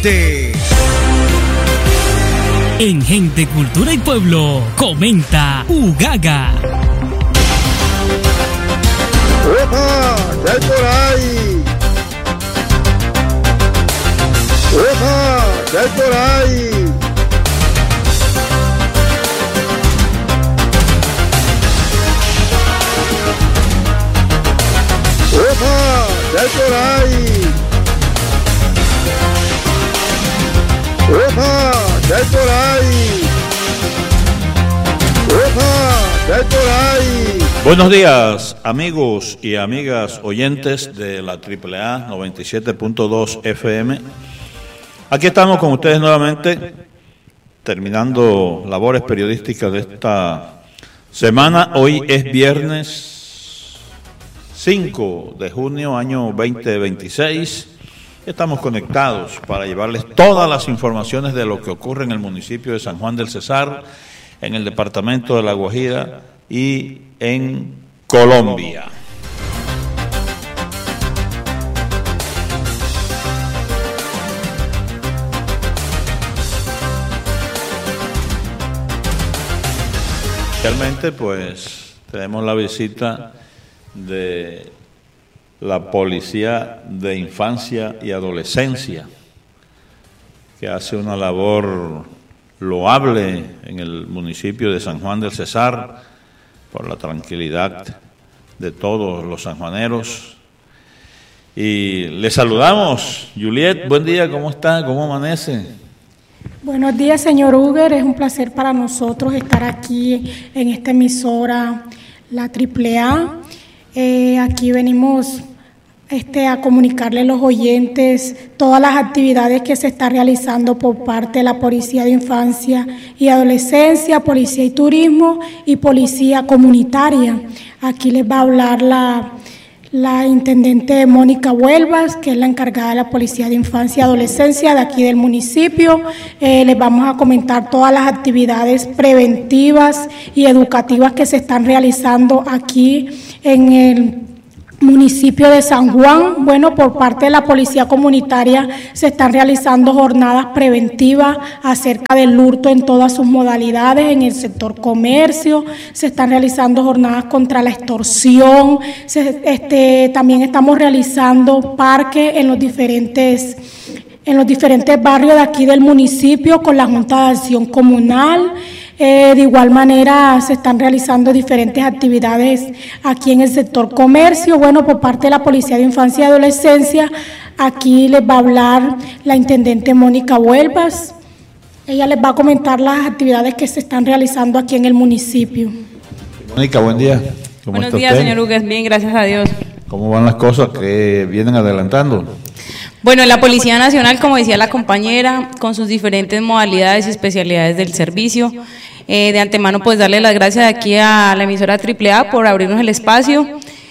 Gente. En Gente, Cultura y Pueblo, comenta Ugaga. ¡Opa! ¡Ya hay por ahí! ¡Opa! ¡Ya hay por ahí! ¡Opa! ¡Ya hay por ahí! ¡Opa! ¡Ya hay por ahí! ¡Opa! ¡Ya hay por ahí! Buenos días, amigos y amigas oyentes de la AAA 97.2 FM. Aquí estamos con ustedes nuevamente, terminando labores periodísticas de esta semana. Hoy es viernes 5 de junio, año 2026. Estamos conectados para llevarles todas las informaciones de lo que ocurre en el municipio de San Juan del Cesar, en el departamento de La Guajira y en Colombia. Realmente, pues, tenemos la visita de la Policía de Infancia y Adolescencia, que hace una labor loable en el municipio de San Juan del Cesar por la tranquilidad de todos los sanjuaneros. Y le saludamos. Juliet, buen día, ¿cómo está? ¿Cómo amanece? Buenos días, señor Uber. Es un placer para nosotros estar aquí en esta emisora, la AAA. Aquí venimos a comunicarle a los oyentes todas las actividades que se están realizando por parte de la Policía de Infancia y Adolescencia, Policía y Turismo y Policía Comunitaria. Aquí les va a hablar la intendente Mónica Huelvas, que es la encargada de la Policía de Infancia y Adolescencia de aquí del municipio. Les vamos a comentar todas las actividades preventivas y educativas que se están realizando aquí en el municipio de San Juan. Bueno, por parte de la Policía Comunitaria se están realizando jornadas preventivas acerca del hurto en todas sus modalidades en el sector comercio. Se están realizando jornadas contra la extorsión. También estamos realizando parques en los diferentes barrios de aquí del municipio con la Junta de Acción Comunal. De igual manera se están realizando diferentes actividades aquí en el sector comercio. Bueno, por parte de la Policía de Infancia y Adolescencia, aquí les va a hablar la intendente Mónica Huelvas. Ella les va a comentar las actividades que se están realizando aquí en el municipio. Mónica, buen día. Buenos días, señor Hugues. Bien, gracias a Dios. ¿Cómo van las cosas que vienen adelantando? Bueno, la Policía Nacional, como decía la compañera, con sus diferentes modalidades y especialidades del servicio. De antemano, pues darle las gracias aquí a la emisora AAA por abrirnos el espacio.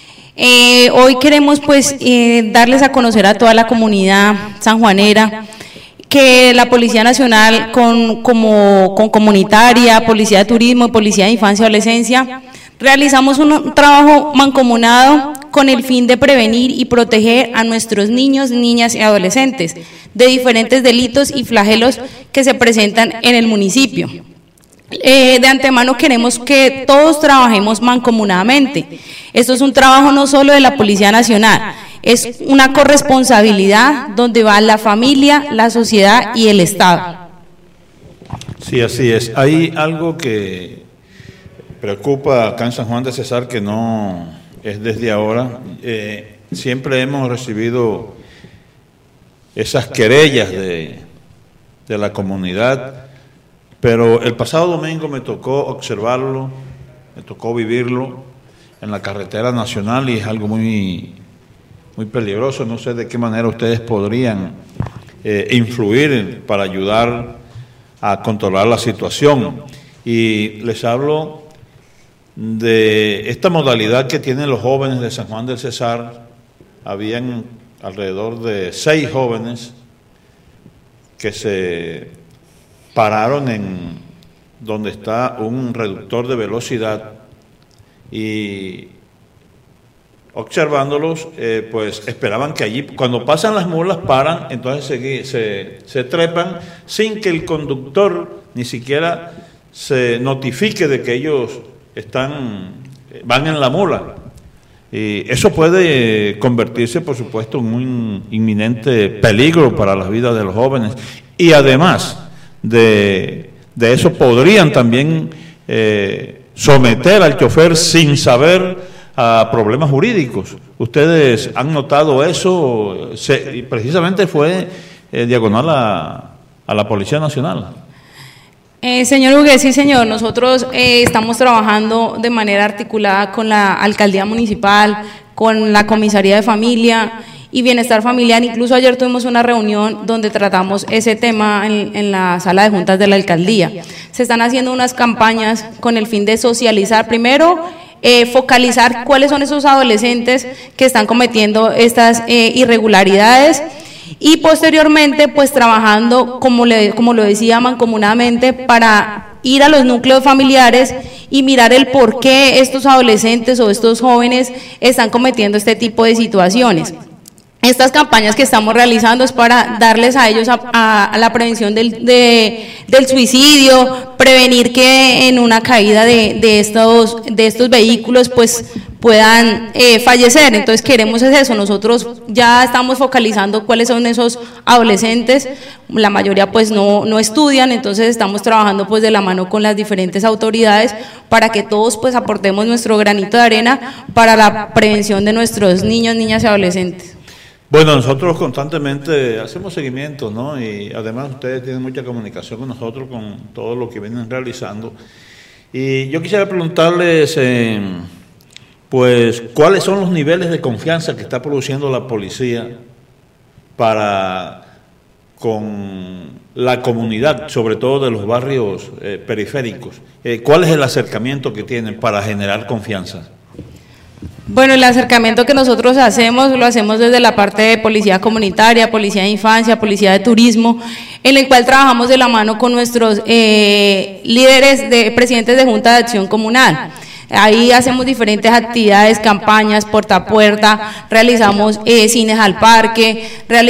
Hoy queremos pues darles a conocer a toda la comunidad sanjuanera que la Policía Nacional con Comunitaria, Policía de Turismo, Policía de Infancia y Adolescencia, realizamos un trabajo mancomunado con el fin de prevenir y proteger a nuestros niños, niñas y adolescentes de diferentes delitos y flagelos que se presentan en el municipio. De antemano queremos que todos trabajemos mancomunadamente. Esto es un trabajo no solo de la Policía Nacional, es una corresponsabilidad donde va la familia, la sociedad y el Estado. Sí, así es. Hay algo que preocupa acá en San Juan de Cesar, que no es desde ahora. Siempre hemos recibido esas querellas de la comunidad, pero el pasado domingo me tocó observarlo, me tocó vivirlo en la carretera nacional y es algo muy, muy peligroso. No sé de qué manera ustedes podrían influir para ayudar a controlar la situación. Y les hablo de esta modalidad que tienen los jóvenes de San Juan del Cesar. Habían alrededor de 6 jóvenes que se pararon en donde está un reductor de velocidad y observándolos, pues esperaban que allí, cuando pasan las mulas, paran, entonces se trepan sin que el conductor ni siquiera se notifique de que ellos van en la mula. Y eso puede convertirse, por supuesto, en un inminente peligro para las vidas de los jóvenes. Y además de eso, podrían también someter al chofer sin saber a problemas jurídicos. ¿Ustedes han notado eso? Precisamente fue diagonal a la Policía Nacional. Señor Huguet, sí señor, nosotros estamos trabajando de manera articulada con la Alcaldía Municipal, con la Comisaría de Familia y Bienestar Familiar. Incluso ayer tuvimos una reunión donde tratamos ese tema en la sala de juntas de la Alcaldía. Se están haciendo unas campañas con el fin de socializar, primero focalizar cuáles son esos adolescentes que están cometiendo estas irregularidades, y posteriormente pues trabajando, como lo decía, mancomunadamente para ir a los núcleos familiares y mirar el por qué estos adolescentes o estos jóvenes están cometiendo este tipo de situaciones. Estas campañas que estamos realizando es para darles a ellos a la prevención del suicidio, prevenir que en una caída de estos vehículos pues puedan fallecer. Entonces queremos es eso, nosotros ya estamos focalizando cuáles son esos adolescentes, la mayoría pues no estudian, entonces estamos trabajando pues de la mano con las diferentes autoridades para que todos pues aportemos nuestro granito de arena para la prevención de nuestros niños, niñas y adolescentes. Bueno, nosotros constantemente hacemos seguimiento, ¿no? Y además ustedes tienen mucha comunicación con nosotros, con todo lo que vienen realizando. Y yo quisiera preguntarles, pues, ¿cuáles son los niveles de confianza que está produciendo la policía con la comunidad, sobre todo de los barrios periféricos? ¿Cuál es el acercamiento que tienen para generar confianza? Bueno, el acercamiento que nosotros hacemos, lo hacemos desde la parte de policía comunitaria, policía de infancia, policía de turismo, en el cual trabajamos de la mano con nuestros presidentes de Junta de Acción Comunal. Ahí hacemos diferentes actividades, campañas, puerta a puerta, realizamos cines al parque,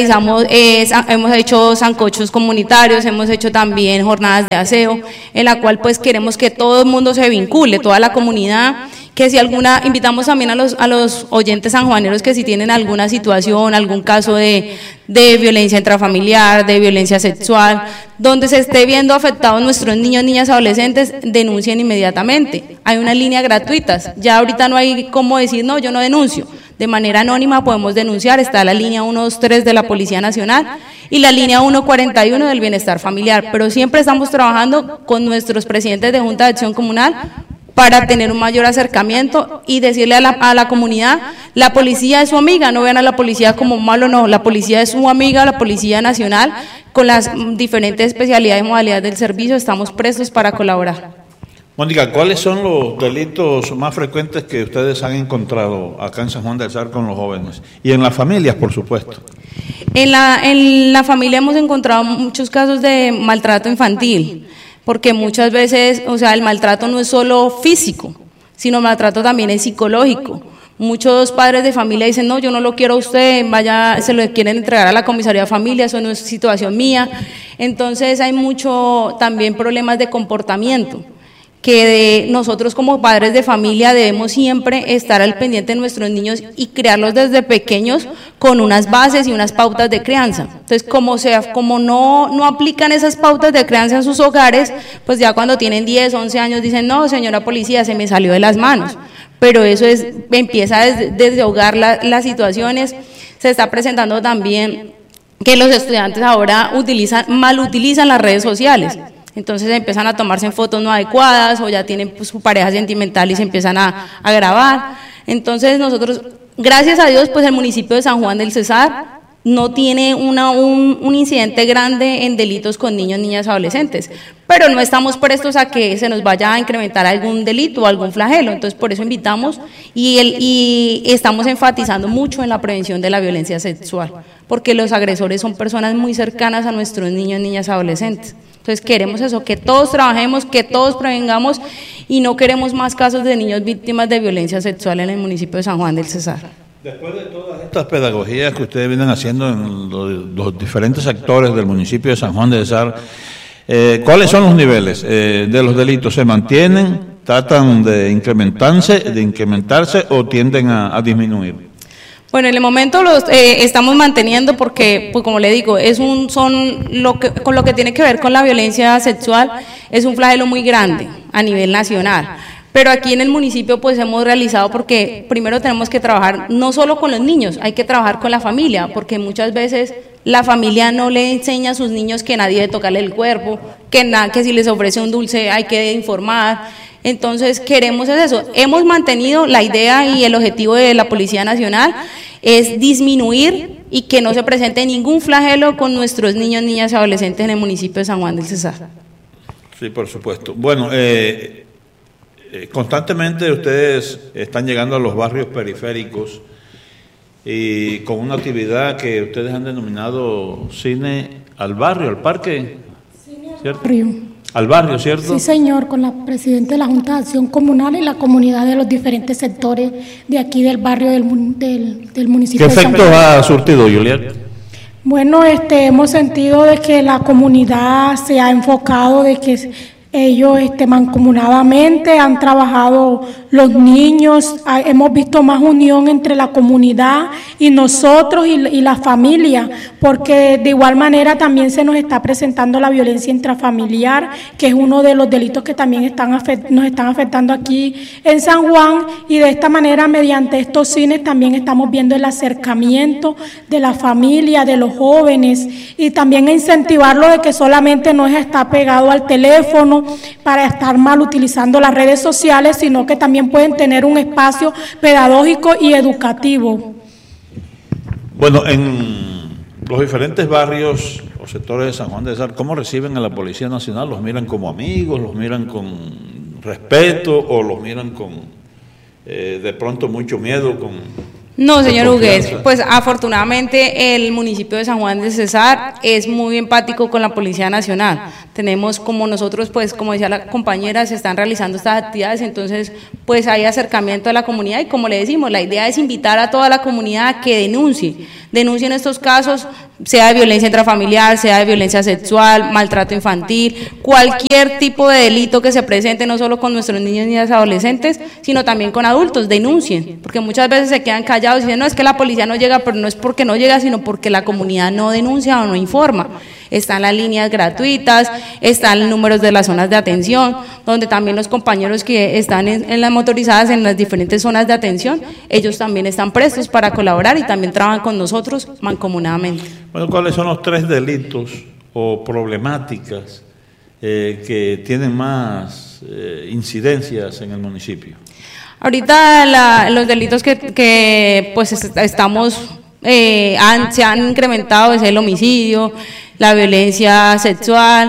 hemos hecho sancochos comunitarios, hemos hecho también jornadas de aseo, en la cual pues queremos que todo el mundo se vincule, toda la comunidad, que si invitamos también a los oyentes sanjuaneros que si tienen alguna situación, algún caso de violencia intrafamiliar, de violencia sexual, donde se esté viendo afectados nuestros niños, niñas, adolescentes, denuncien inmediatamente. Hay unas líneas gratuitas, ya ahorita no hay cómo decir, no, yo no denuncio. De manera anónima podemos denunciar, está la línea 123 de la Policía Nacional y la línea 141 del Bienestar Familiar, pero siempre estamos trabajando con nuestros presidentes de Junta de Acción Comunal para tener un mayor acercamiento y decirle a la comunidad, la policía es su amiga, no vean a la policía como malo, no, la policía es su amiga, la Policía Nacional, con las diferentes especialidades y modalidades del servicio, estamos prestos para colaborar. Mónica, ¿cuáles son los delitos más frecuentes que ustedes han encontrado acá en San Juan del Sar con los jóvenes? Y en las familias, por supuesto. En la familia hemos encontrado muchos casos de maltrato infantil, porque muchas veces, o sea, el maltrato no es solo físico, sino maltrato también es psicológico. Muchos padres de familia dicen, no, yo no lo quiero a usted, vaya, se lo quieren entregar a la comisaría de familia, eso no es situación mía. Entonces hay mucho también problemas de comportamiento, que nosotros como padres de familia debemos siempre estar al pendiente de nuestros niños y criarlos desde pequeños con unas bases y unas pautas de crianza. Entonces, como no aplican esas pautas de crianza en sus hogares, pues ya cuando tienen 10, 11 años dicen, no, señora policía, se me salió de las manos. Pero eso empieza desde hogar las situaciones. Se está presentando también que los estudiantes ahora mal utilizan las redes sociales. Entonces empiezan a tomarse fotos no adecuadas o ya tienen pues, su pareja sentimental y se empiezan a grabar. Entonces nosotros, gracias a Dios, pues el municipio de San Juan del Cesar no tiene un incidente grande en delitos con niños, niñas, adolescentes, pero no estamos prestos a que se nos vaya a incrementar algún delito o algún flagelo. Entonces por eso invitamos y estamos enfatizando mucho en la prevención de la violencia sexual, porque los agresores son personas muy cercanas a nuestros niños, niñas, adolescentes. Entonces queremos eso, que todos trabajemos, que todos prevengamos y no queremos más casos de niños víctimas de violencia sexual en el municipio de San Juan del Cesar. Después de todas estas pedagogías que ustedes vienen haciendo en los diferentes sectores del municipio de San Juan del Cesar, ¿cuáles son los niveles de los delitos? ¿Se mantienen, tratan de incrementarse o tienden a disminuir? Bueno, en el momento los estamos manteniendo porque, pues como le digo, con lo que tiene que ver con la violencia sexual, es un flagelo muy grande a nivel nacional. Pero aquí en el municipio pues hemos realizado, porque primero tenemos que trabajar no solo con los niños, hay que trabajar con la familia, porque muchas veces la familia no le enseña a sus niños que nadie debe tocarle el cuerpo, que si les ofrece un dulce hay que informar. Entonces queremos eso. Hemos mantenido la idea y el objetivo de la Policía Nacional es disminuir y que no se presente ningún flagelo con nuestros niños, niñas y adolescentes en el municipio de San Juan del Cesar. Sí, por supuesto. Bueno, constantemente ustedes están llegando a los barrios periféricos y con una actividad que ustedes han denominado Cine al Barrio, al Parque, ¿cierto? Al barrio, ¿cierto? Sí, señor, con la presidenta de la Junta de Acción Comunal y la comunidad de los diferentes sectores de aquí del barrio del municipio. ¿Qué efectos ha surtido, Juliet? Bueno, hemos sentido de que la comunidad se ha enfocado, de que ellos mancomunadamente han trabajado los niños, hemos visto más unión entre la comunidad y nosotros y la familia, porque de igual manera también se nos está presentando la violencia intrafamiliar, que es uno de los delitos que también nos están afectando aquí en San Juan, y de esta manera mediante estos cines también estamos viendo el acercamiento de la familia, de los jóvenes, y también incentivarlo de que solamente no es estar pegado al teléfono para estar mal utilizando las redes sociales, sino que también pueden tener un espacio pedagógico y educativo. Bueno, en los diferentes barrios o sectores de San Juan del Cesar, ¿cómo reciben a la Policía Nacional? ¿Los miran como amigos, los miran con respeto o los miran con de pronto mucho miedo? No, señor Huguet, pues afortunadamente el municipio de San Juan del Cesar es muy empático con la Policía Nacional. Tenemos, como nosotros, pues como decía la compañera, se están realizando estas actividades, entonces pues hay acercamiento a la comunidad y como le decimos, la idea es invitar a toda la comunidad a que denuncien estos casos, sea de violencia intrafamiliar, sea de violencia sexual, maltrato infantil, cualquier tipo de delito que se presente, no solo con nuestros niños y niñas adolescentes, sino también con adultos, denuncien, porque muchas veces se quedan callados y dicen, no, es que la policía no llega, pero no es porque no llega, sino porque la comunidad no denuncia o no informa. Están las líneas gratuitas, están los números de las zonas de atención, donde también los compañeros que están en las motorizadas en las diferentes zonas de atención, ellos también están prestos para colaborar y también trabajan con nosotros mancomunadamente. Bueno, ¿cuáles son los 3 delitos o problemáticas que tienen más incidencias en el municipio? Ahorita los delitos que pues estamos se han incrementado es el homicidio, la violencia sexual,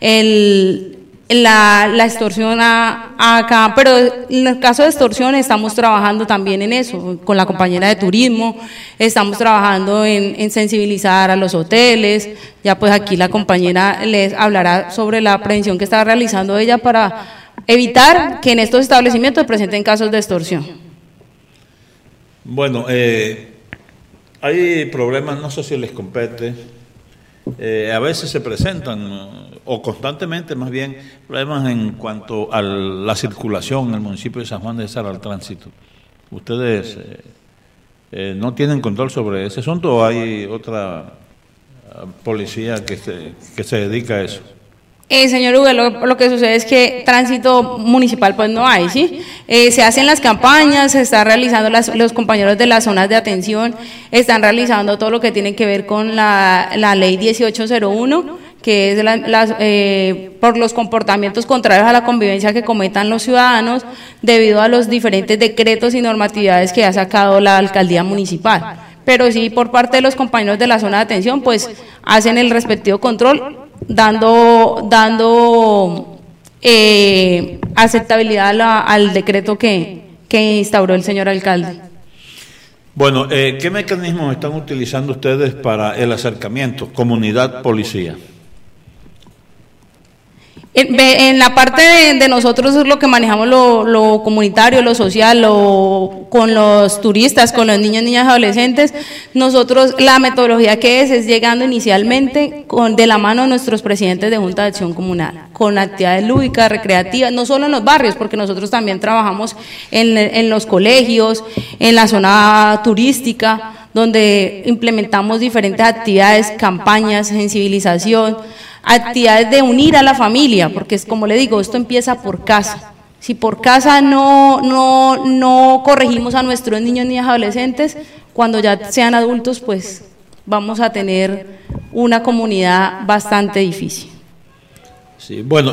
la extorsión acá, pero en el caso de extorsión estamos trabajando también en eso, con la compañera de turismo, estamos trabajando en sensibilizar a los hoteles, ya pues aquí la compañera les hablará sobre la prevención que está realizando ella para evitar que en estos establecimientos se presenten casos de extorsión. Bueno, hay problemas, no sé si les compete, a veces se presentan, o constantemente más bien, problemas en cuanto a la circulación en el municipio de San Juan del Cesar, al tránsito. ¿Ustedes no tienen control sobre ese asunto o hay otra policía que se dedica a eso? Señor Hugo, lo que sucede es que tránsito municipal pues no hay, ¿sí? Se hacen las campañas, se está realizando, los compañeros de las zonas de atención están realizando todo lo que tiene que ver con la ley 1801, que es por los comportamientos contrarios a la convivencia que cometan los ciudadanos debido a los diferentes decretos y normatividades que ha sacado la alcaldía municipal. Pero sí, por parte de los compañeros de la zona de atención, pues hacen el respectivo control, dando aceptabilidad al decreto que instauró el señor alcalde. Bueno, ¿qué mecanismos están utilizando ustedes para el acercamiento comunidad-policía? En la parte de nosotros es lo que manejamos lo comunitario, lo social, con los turistas, con los niños, niñas, adolescentes. Nosotros, la metodología que es llegando inicialmente de la mano de nuestros presidentes de Junta de Acción Comunal, con actividades lúdicas, recreativas, no solo en los barrios, porque nosotros también trabajamos en los colegios, en la zona turística, donde implementamos diferentes actividades, campañas, sensibilización, actividades de unir a la familia, porque es como le digo, esto empieza por casa. Si por casa no corregimos a nuestros niños ni adolescentes, cuando ya sean adultos, pues vamos a tener una comunidad bastante difícil. Sí, bueno,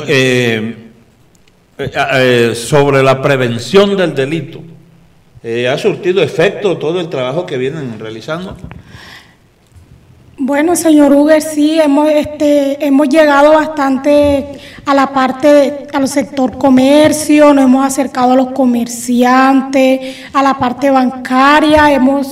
sobre la prevención del delito, ¿ha surtido efecto todo el trabajo que vienen realizando? Bueno, señor Uger, sí, hemos llegado bastante a la parte, al sector comercio, nos hemos acercado a los comerciantes, a la parte bancaria,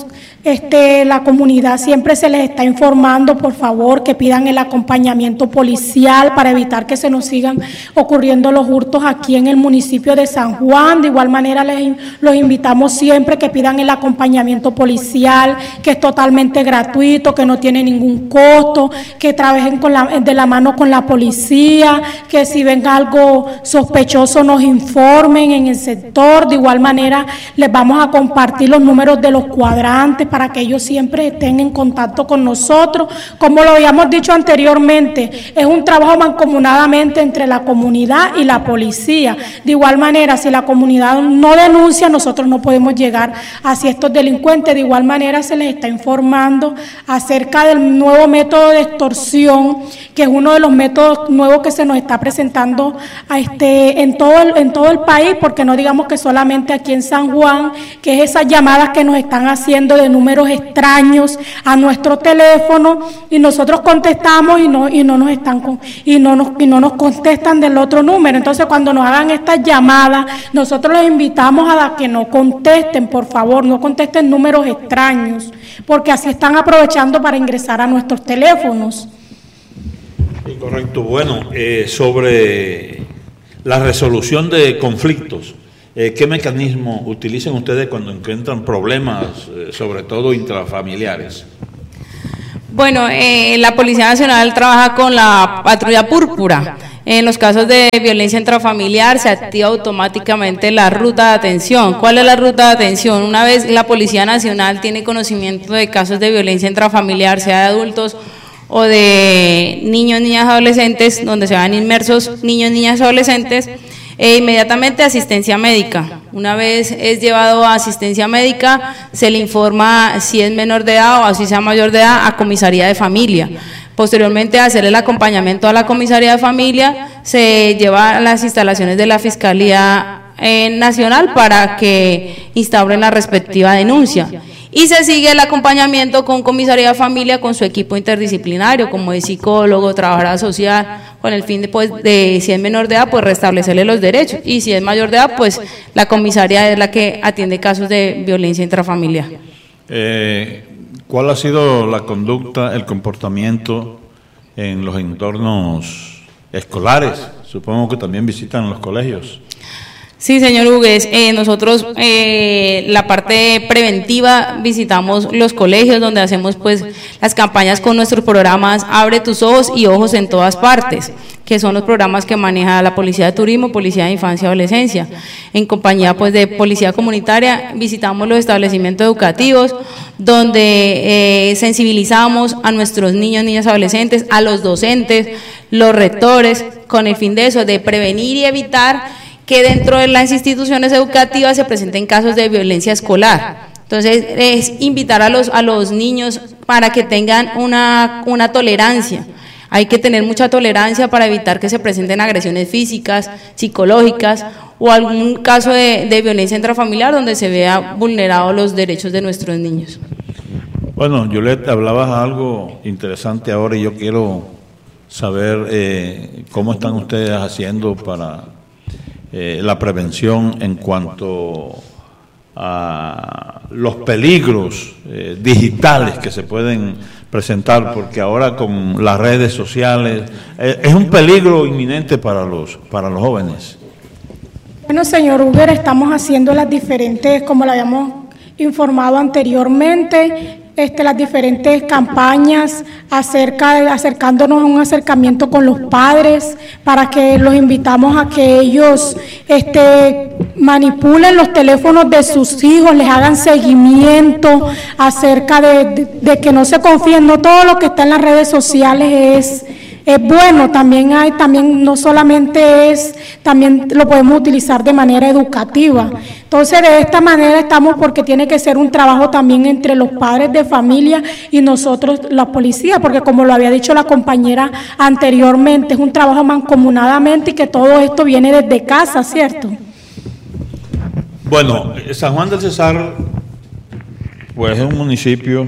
la comunidad siempre se les está informando, por favor, que pidan el acompañamiento policial para evitar que se nos sigan ocurriendo los hurtos aquí en el municipio de San Juan. De igual manera, los invitamos siempre que pidan el acompañamiento policial, que es totalmente gratuito, que no tiene ningún costo, que trabajen de la mano con la policía, que si ven algo sospechoso nos informen en el sector. De igual manera, les vamos a compartir los números de los cuadrantes para que ellos siempre estén en contacto con nosotros. Como lo habíamos dicho anteriormente, es un trabajo mancomunadamente entre la comunidad y la policía. De igual manera, si la comunidad no denuncia, nosotros no podemos llegar hacia estos delincuentes. De igual manera, se les está informando acerca del nuevo método de extorsión, que es uno de los métodos nuevos que se nos está presentando en todo el país, porque no digamos que solamente aquí en San Juan, que es esas llamadas que nos están haciendo de números extraños a nuestro teléfono, y nosotros contestamos y no nos contestan del otro número. Entonces, cuando nos hagan estas llamadas, nosotros los invitamos a que no contesten, por favor, no contesten números extraños, porque así están aprovechando para ingresar a nuestros teléfonos. Sí, correcto. Bueno, sobre la resolución de conflictos, ¿qué mecanismo utilizan ustedes cuando encuentran problemas, sobre todo intrafamiliares? Bueno, la Policía Nacional trabaja con la Patrulla Púrpura. En los casos de violencia intrafamiliar se activa automáticamente la ruta de atención. ¿Cuál es la ruta de atención? Una vez la Policía Nacional tiene conocimiento de casos de violencia intrafamiliar, sea de adultos o de niños, niñas, adolescentes, donde se van inmersos niños, niñas, adolescentes, inmediatamente asistencia médica. Una vez es llevado a asistencia médica, se le informa si es menor de edad o si sea mayor de edad a comisaría de familia. Posteriormente, a hacer el acompañamiento a la comisaría de familia, se lleva a las instalaciones de la Fiscalía Nacional para que instauren la respectiva denuncia. Y se sigue el acompañamiento con comisaría de familia, con su equipo interdisciplinario, como es psicólogo, trabajadora social, con el fin de si es menor de edad, pues restablecerle los derechos, y si es mayor de edad, pues la comisaría es la que atiende casos de violencia intrafamiliar. ¿Cuál ha sido la conducta, el comportamiento en los entornos escolares? Supongo que también visitan los colegios. Sí, señor Hugues, nosotros la parte preventiva visitamos los colegios, donde hacemos pues las campañas con nuestros programas Abre tus ojos y Ojos en todas partes, que son los programas que maneja la Policía de Turismo, Policía de Infancia y Adolescencia. En compañía pues de Policía Comunitaria visitamos los establecimientos educativos, donde sensibilizamos a nuestros niños, niñas, adolescentes, a los docentes, los rectores, con el fin de eso, de prevenir y evitar que dentro de las instituciones educativas se presenten casos de violencia escolar. Entonces, es invitar a los niños para que tengan una tolerancia. Hay que tener mucha tolerancia para evitar que se presenten agresiones físicas, psicológicas o algún caso de violencia intrafamiliar donde se vea vulnerados los derechos de nuestros niños. Bueno, Yolette, hablabas algo interesante ahora y yo quiero saber cómo están ustedes haciendo para la prevención en cuanto a los peligros digitales que se pueden presentar, porque ahora con las redes sociales es un peligro inminente para los jóvenes. Bueno, señor Uber, estamos haciendo las diferentes, como lo habíamos informado anteriormente, las diferentes campañas acercándonos a un acercamiento con los padres, para que los invitamos a que ellos manipulen los teléfonos de sus hijos, les hagan seguimiento acerca de que no se confíen. No todo lo que está en las redes sociales es bueno, también no solamente también lo podemos utilizar de manera educativa. Entonces, de esta manera estamos, porque tiene que ser un trabajo también entre los padres de familia y nosotros, la policía, porque como lo había dicho la compañera anteriormente, es un trabajo mancomunadamente y que todo esto viene desde casa, ¿cierto? Bueno, San Juan del Cesar, pues es un municipio,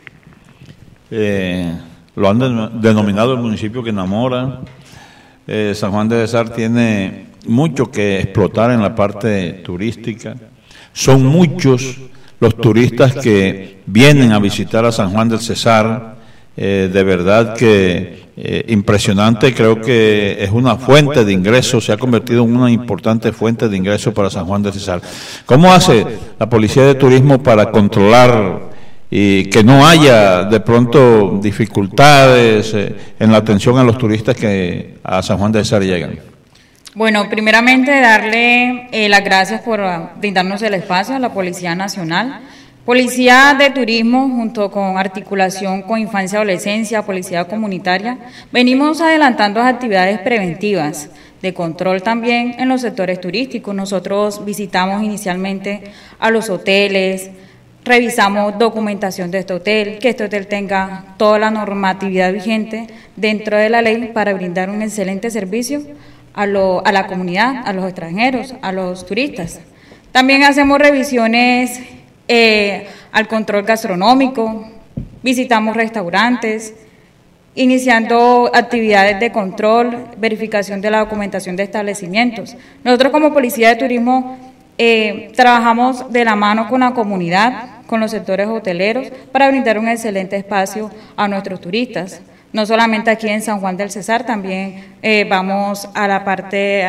lo han denominado el municipio que enamora. San Juan del Cesar tiene mucho que explotar en la parte turística. Son muchos los turistas que vienen a visitar a San Juan del Cesar. De verdad que impresionante. Creo que es una fuente de ingresos, se ha convertido en una importante fuente de ingresos para San Juan del Cesar. ¿Cómo hace la Policía de Turismo para controlar y que no haya de pronto dificultades en la atención a los turistas que a San Juan del Cesar llegan? Bueno, primeramente darle las gracias por brindarnos el espacio a la Policía Nacional. Policía de Turismo, junto con articulación con Infancia y Adolescencia, Policía Comunitaria, venimos adelantando actividades preventivas de control también en los sectores turísticos. Nosotros visitamos inicialmente a los hoteles, revisamos documentación de este hotel, que este hotel tenga toda la normatividad vigente dentro de la ley para brindar un excelente servicio a la comunidad, a los extranjeros, a los turistas. También hacemos revisiones al control gastronómico, visitamos restaurantes, iniciando actividades de control, verificación de la documentación de establecimientos. Nosotros como Policía de Turismo trabajamos de la mano con la comunidad, con los sectores hoteleros, para brindar un excelente espacio a nuestros turistas. No solamente aquí en San Juan del Cesar, también vamos a la parte,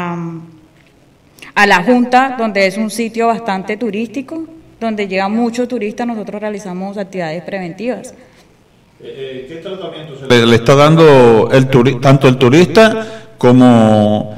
a la Junta, donde es un sitio bastante turístico, donde llegan muchos turistas. Nosotros realizamos actividades preventivas. ¿Qué tratamiento le está dando tanto el turista como